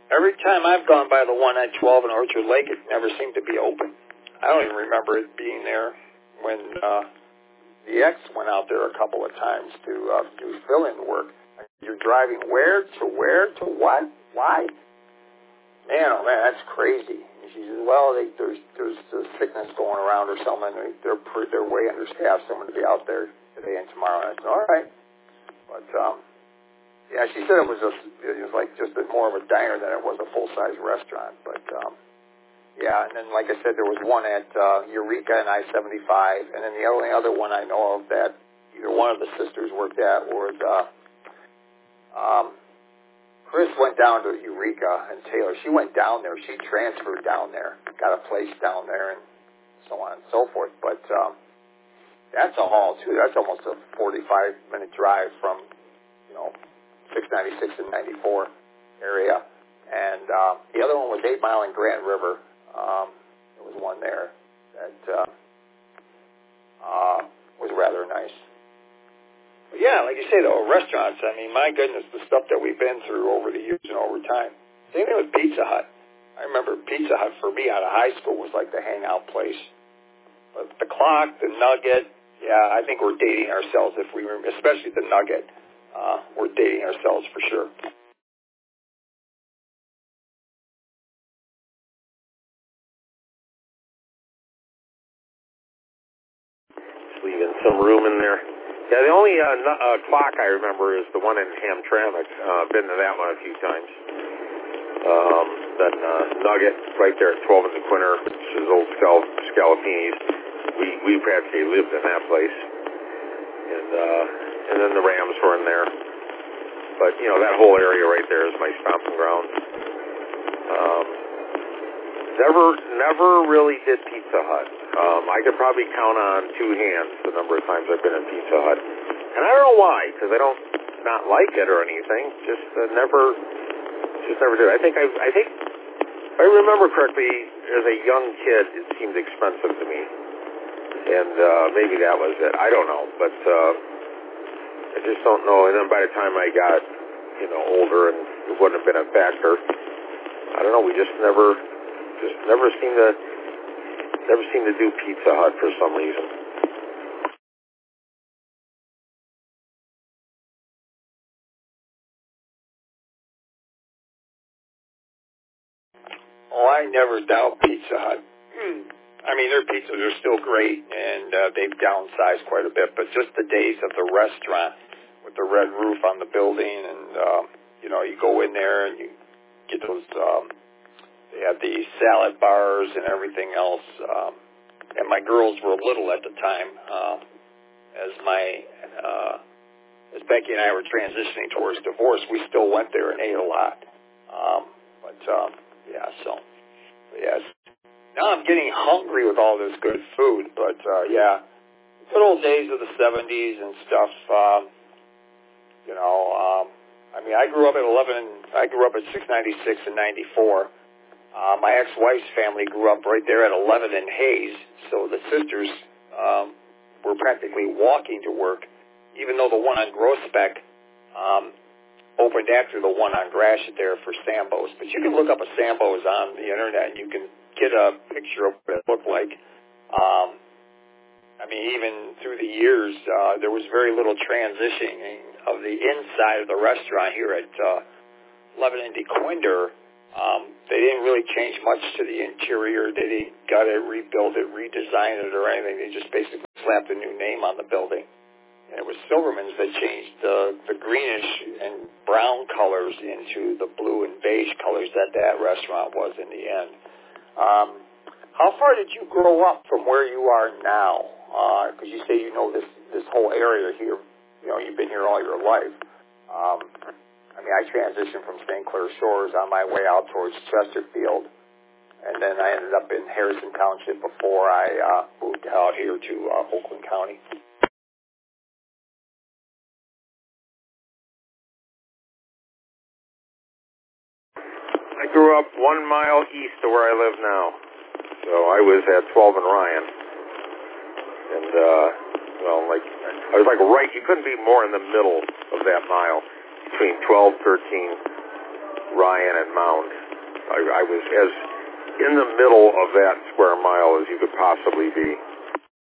Every time I've gone by the one at 12 in Orchard Lake, it never seemed to be open. I don't even remember it being there when the ex went out there a couple of times to do fill-in work. You're driving where to what? Why? Man, oh man, that's crazy. And she says, well, there's a sickness going around or something. They're way understaffed. Someone to be out there today and tomorrow. And I said, all right. But yeah, she said it was like just more of a diner than it was a full-size restaurant. But yeah, and then like I said, there was one at Eureka and I-75, and then the only other one I know of that either one of the sisters worked at was Chris went down to Eureka, and Taylor, she went down there. She transferred down there, got a place down there, and so on and so forth. But that's a haul, too. That's almost a 45-minute drive from, 696 and 94 area. And the other one was 8 Mile and Grand River. There was one there that was rather nice. But yeah, like you say, though, restaurants, I mean, my goodness, the stuff that we've been through over the years and over time. Same thing with Pizza Hut. I remember Pizza Hut, for me, out of high school, was like the hangout place. But the Clock, the Nugget, yeah, I think we're dating ourselves if we remember, especially the Nugget. We're dating ourselves for sure. Leaving some room in there. Yeah, the only Clock I remember is the one in Hamtramck. Been to that one a few times. Then Nugget, right there at 12 in the Quinter, which is old Scalapini's. We practically lived in that place. And then the Rams were in there. But, that whole area right there is my stomping ground. Never really did Pizza Hut. I could probably count on 2 hands the number of times I've been in Pizza Hut. And I don't know why, because I don't not like it or anything. Just never did. I think if I remember correctly, as a young kid, it seemed expensive to me. And maybe that was it. I don't know. But I just don't know. And then by the time I got, older and it wouldn't have been a factor, I don't know, we just never seem to do Pizza Hut for some reason. Oh, I never doubt Pizza Hut. I mean, their pizzas are still great, and they've downsized quite a bit, but just the days of the restaurant with the red roof on the building, and, you go in there and you get those, they have the salad bars and everything else, and my girls were little at the time, as Becky and I were transitioning towards divorce, we still went there and ate a lot. Yes. Now I'm getting hungry with all this good food, but, yeah, good old days of the 70s and stuff, I mean, I grew up at 696 and 94. My ex-wife's family grew up right there at 11 and Hayes, so the sisters were practically walking to work, even though the one on Groesbeck opened after the one on Gratiot there for Sambo's. But you can look up a Sambo's on the internet, and you can get a picture of what it looked like. I mean, even through the years, there was very little transitioning of the inside of the restaurant here at Lebanon DeQuinder. They didn't really change much to the interior. They didn't got it, rebuild it, redesign it, or anything. They just basically slapped a new name on the building. And it was Silverman's that changed the greenish and brown colors into the blue and beige colors that restaurant was in the end. How far did you grow up from where you are now? Because you say you know this whole area here. You've been here all your life. I mean, I transitioned from St. Clair Shores on my way out towards Chesterfield, and then I ended up in Harrison Township before I moved out here to Oakland County. I grew up 1 mile east of where I live now. So I was at 12 and Ryan. And, I was like right, you couldn't be more in the middle of that mile, between 12, 13, Ryan and Mound. I was as in the middle of that square mile as you could possibly be.